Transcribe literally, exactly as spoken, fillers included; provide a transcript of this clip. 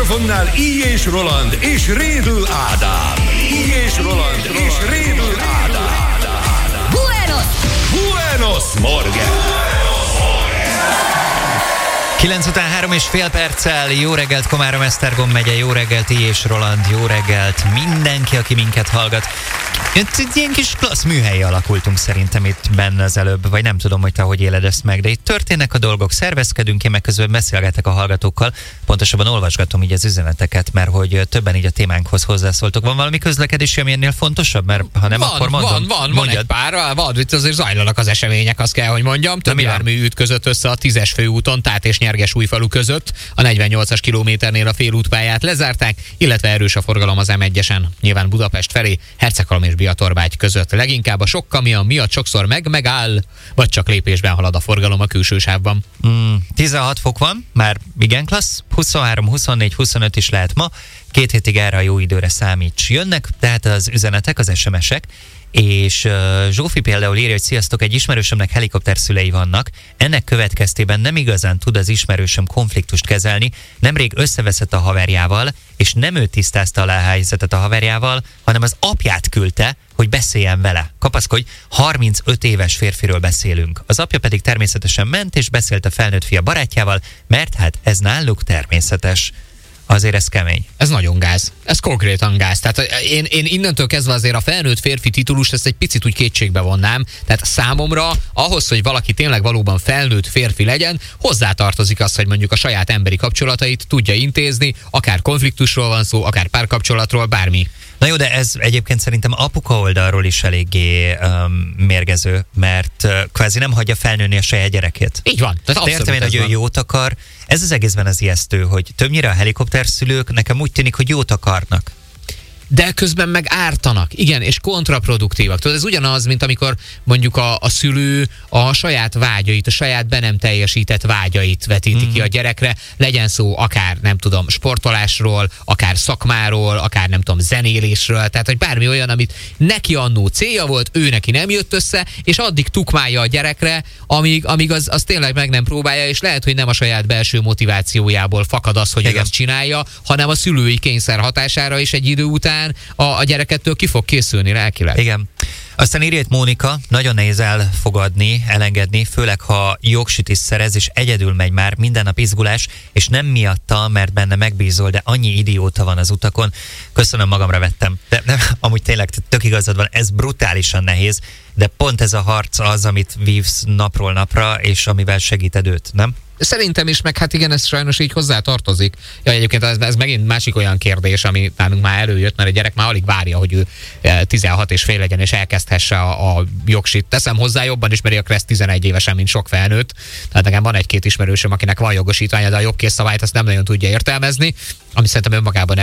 mikrofonnál I. és Roland és Rédl Ádám. I. és Roland és Rédl Ádám. Buenos! Buenos Morgen! kilenc után három és fél perccel, jó reggelt Komárom, Esztergom megye, jó reggelt I. és Roland, jó reggelt mindenki, aki minket hallgat. Itt ilyen kis klassz műhelyi alakultunk szerintem itt benne az előbb, vagy nem tudom, hogy te hogy éled ezt meg, de itt történnek a dolgok, szervezkedünk, én meg közben beszélgetek a hallgatókkal, pontosabban olvasgatom így az üzeneteket, mert hogy többen így a témánkhoz hozzászóltok. Van valami közlekedési, ami ennél fontosabb? Mert ha nem, van, akkor mondom. Van, van, van egy pár, van, itt azért zajlanak az események, azt kell, hogy mondjam. Több jármű ütközött össze a tízes főúton, Tát és Nyergesújfalu között, a negyvennyolcas kilométernél a félútpályát lezárták, illetve erős a forgalom az em egyesen, nyilván Budapest felé, Herceghalom és Biatorbágy között. Leginkább a sok kamion miatt sokszor meg megáll, vagy csak lépésben halad a forgalom a külső sávban. Mm, tizenhat fok van, már igen klassz, huszonhárom, huszonnégy, huszonöt is lehet ma, két hétig erre a jó időre számíts. Jönnek tehát az üzenetek, az es em esek, és uh, Zsófi például írja, hogy sziasztok, egy ismerősömnek helikopterszülei vannak, ennek következtében nem igazán tud az ismerősöm konfliktust kezelni, nemrég összeveszett a haverjával, és nem ő tisztázta a helyzetet a haverjával, hanem az apját küldte, hogy beszéljen vele. Kapaszkodj, harmincöt éves férfiről beszélünk. Az apja pedig természetesen ment, és beszélt a felnőtt fia barátjával, mert hát ez náluk természetes. Azért ez kemény. Ez nagyon gáz. Ez konkrétan gáz. Tehát én, én innentől kezdve azért a felnőtt férfi titulust ezt egy picit úgy kétségbe vonnám. Tehát számomra ahhoz, hogy valaki tényleg valóban felnőtt férfi legyen, hozzátartozik az, hogy mondjuk a saját emberi kapcsolatait tudja intézni, akár konfliktusról van szó, akár párkapcsolatról, bármi. Na jó, de ez egyébként szerintem apuka oldalról is eléggé um, mérgező, mert uh, kvázi nem hagyja felnőni a saját gyerekét. Így van. Tehát értem én, hogy ő jót akar. Ez az egészben az ijesztő, hogy többnyire a helikopterszülők nekem úgy tűnik, hogy jót akarnak. De közben meg ártanak, igen, és kontraproduktívak. Tudod, ez ugyanaz, mint amikor mondjuk a, a szülő a saját vágyait, a saját be nem teljesített vágyait vetíti mm-hmm. ki a gyerekre, legyen szó akár, nem tudom, sportolásról, akár szakmáról, akár nem tudom, zenélésről, tehát hogy bármi olyan, amit neki annó célja volt, ő neki nem jött össze, és addig tukmálja a gyerekre, amíg, amíg az, az tényleg meg nem próbálja, és lehet, hogy nem a saját belső motivációjából fakad az, hogy ő ezt csinálja, hanem a szülői kényszer hatására, és egy idő után A, a gyerekettől ki fog készülni lelkileg. Igen. Aztán írja itt Mónika, nagyon nehéz elfogadni, elengedni, főleg ha jogsit is szerez, és egyedül megy már, minden nap izgulás, és nem miatta, mert benne megbízol, de annyi idióta van az utakon. Köszönöm, magamra vettem. De nem, amúgy tényleg tök igazad van, ez brutálisan nehéz, de pont ez a harc az, amit vívsz napról napra, és amivel segíted őt, nem? Szerintem is, meg hát igen, ez sajnos így hozzá tartozik. Ja, egyébként ez, ez megint másik olyan kérdés, ami nálunk már előjött, mert a gyerek már alig várja, hogy ő tizenhat és fél legyen, és elkezdhesse a, a jogsit. Teszem hozzá, jobban ismeri a Kressz tizenegy évesen, mint sok felnőtt. Tehát nekem van egy-két ismerősöm, akinek van jogosítványa, de a jogkészszabályt azt nem nagyon tudja értelmezni, ami szerintem önmagában